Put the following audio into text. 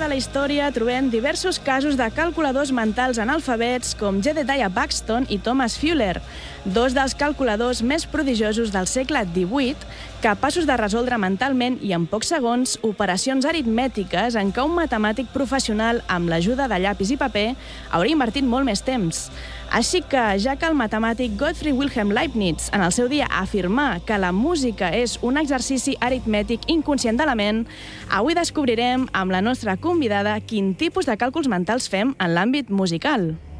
de la història trobem diversos casos de calculadors mentals analfabets com Jedediah Buxton i Thomas Fuller, dos dels calculadors més prodigiosos del segle XVIII, capaços de resoldre mentalment i en pocs segons operacions aritmètiques en què un matemàtic professional amb l'ajuda de llapis i paper hauria invertit molt més temps. Així que, ja que el matemàtic Gottfried Wilhelm Leibniz en el seu dia afirmà que la música és un exercici aritmètic inconscient de la ment, avui descobrirem amb la nostra convidada quin tipus de càlculs mentals fem en l'àmbit musical.